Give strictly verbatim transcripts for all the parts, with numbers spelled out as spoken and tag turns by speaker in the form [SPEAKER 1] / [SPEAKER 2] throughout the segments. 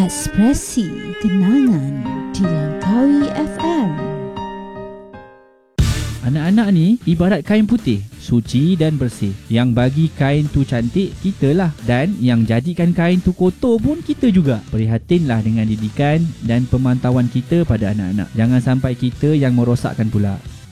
[SPEAKER 1] Ekspresi Kenangan di Langkawi F M.
[SPEAKER 2] Anak-anak ni ibarat kain putih, suci dan bersih. Yang bagi kain tu cantik, kitalah. Dan yang jadikan kain tu kotor pun kita juga. Prihatinlah dengan didikan dan pemantauan kita pada anak-anak. Jangan sampai kita yang merosakkan pula.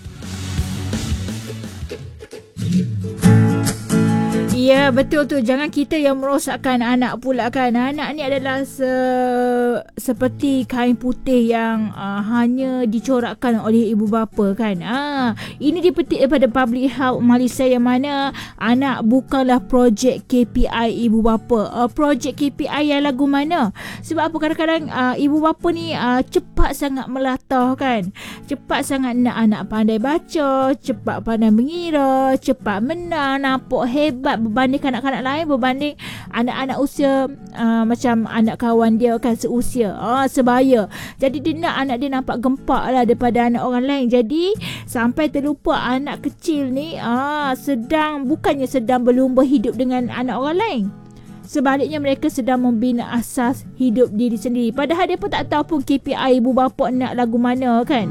[SPEAKER 3] Ya, betul tu. Jangan kita yang merosakkan anak pula kan. Anak ni adalah se, seperti kain putih yang uh, hanya dicorakkan oleh ibu bapa kan. Ah, ini dipetik daripada Public Health Malaysia yang mana anak bukanlah projek K P I ibu bapa. Uh, projek K P I yang lagu mana? Sebab apa kadang-kadang uh, ibu bapa ni uh, cepat sangat melatah kan. Cepat sangat nak anak pandai baca, cepat pandai mengira, cepat menang, nampak hebat berbanding kanak-kanak lain, berbanding anak-anak usia uh, macam anak kawan dia kan seusia, uh, sebaya. Jadi dia nak anak dia nampak gempak lah daripada anak orang lain. Jadi sampai terlupa anak kecil ni uh, sedang, bukannya sedang berlumba hidup dengan anak orang lain, sebaliknya mereka sedang membina asas hidup diri sendiri. Padahal dia pun tak tahu pun K P I ibu bapa nak lagu mana kan.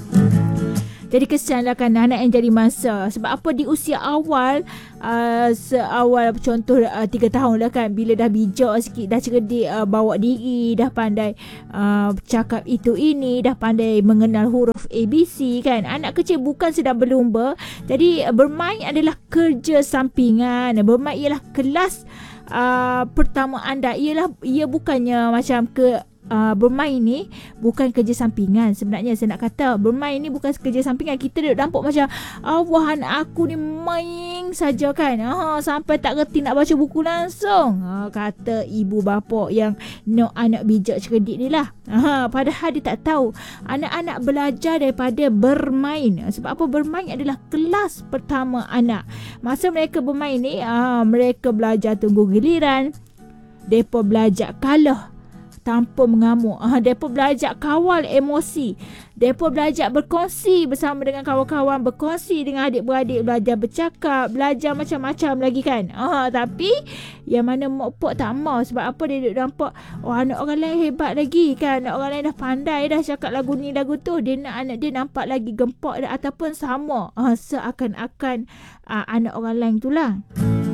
[SPEAKER 3] Jadi kesianlah kan anak yang jadi masa. Sebab apa di usia awal, uh, seawal contoh uh, tiga tahun lah kan, bila dah bijak sikit, dah cerdik, uh, bawa diri, dah pandai uh, cakap itu ini, dah pandai mengenal huruf A B C kan. Anak kecil bukan sedang berlumba. Jadi uh, bermain adalah kerja sampingan. Bermain ialah kelas uh, pertama anda. Ialah, ia bukannya macam ke Uh, bermain ni bukan kerja sampingan. Sebenarnya saya nak kata bermain ni bukan kerja sampingan. Kita duduk nampak macam wah anak aku ni main saja kan, uh, sampai tak reti nak baca buku langsung, uh, kata ibu bapa yang no anak bijak cerdik ni lah. uh, Padahal dia tak tahu anak-anak belajar daripada bermain. Sebab apa? Bermain adalah kelas pertama anak. Masa mereka bermain ni uh, mereka belajar tunggu giliran, mereka belajar kalah tanpa mengamuk. Ah, mereka belajar kawal emosi. Mereka belajar berkongsi bersama dengan kawan-kawan, berkongsi dengan adik-beradik, belajar bercakap, belajar macam-macam lagi kan. Ah, tapi yang mana mak pok tak mau. Sebab apa? Dia duduk nampak, oh anak orang lain hebat lagi kan. Anak orang lain dah pandai dah cakap lagu ni lagu tu. Dia nak anak dia nampak lagi gempak dah, ataupun sama. Ah, seakan-akan ah, anak orang lain tu lah.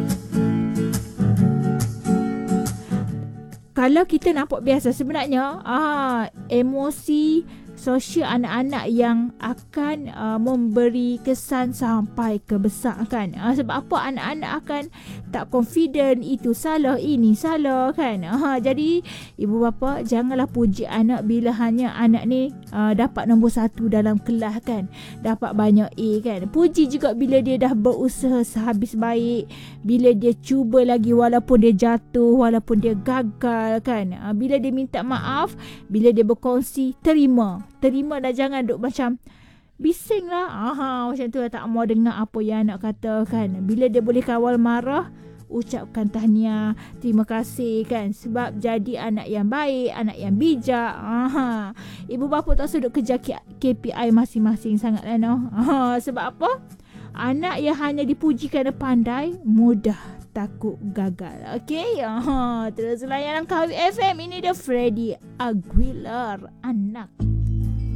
[SPEAKER 3] Kalau kita nampak biasa, sebenarnya ah, emosi sosial anak-anak yang akan uh, memberi kesan sampai ke besar kan. Uh, sebab apa? Anak-anak akan tak confident, itu salah, ini salah kan. Uh, jadi ibu bapa janganlah puji anak bila hanya anak ni uh, dapat nombor satu dalam kelas kan, dapat banyak A kan. Puji juga bila dia dah berusaha sehabis baik, bila dia cuba lagi walaupun dia jatuh, walaupun dia gagal kan. Uh, bila dia minta maaf, bila dia berkongsi, terima. Terima dah, jangan duk macam bising lah. Aha, macam tu lah, tak mau dengar apa yang anak kata kan. Bila dia boleh kawal marah, ucapkan tahniah, terima kasih kan. Sebab jadi anak yang baik, anak yang bijak. Aha. Ibu bapa tak usah duk kejar K P I masing-masing sangat lah no. Aha. Sebab apa? Anak yang hanya dipuji kerana pandai, mudah takut gagal. Okay? Aha. Terus layan Langkawi F M. Ini dia Freddie Aguilar, Anak.